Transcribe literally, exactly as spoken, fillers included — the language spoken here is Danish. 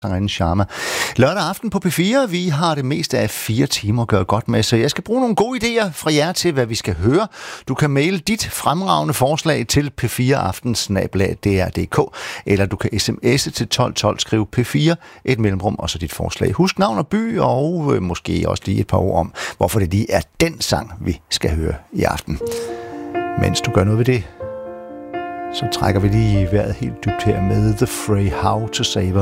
sangerinde Sharma. Lørdag aften på P fire. Vi har det meste af fire timer at gøre godt med, så jeg skal bruge nogle gode idéer fra jer til, hvad vi skal høre. Du kan maile dit fremragende forslag til p fire aften snabel-a d r punktum d k, eller du kan sms'e til tolv tolv, skrive P fire, et mellemrum, og så dit forslag. Husk navn og by, og øh, måske også lige et par ord om, hvorfor det lige er den sang, vi skal høre i aften. Mens du gør noget ved det, så trækker vi lige vejret helt dybt her med The Fray, How to Save a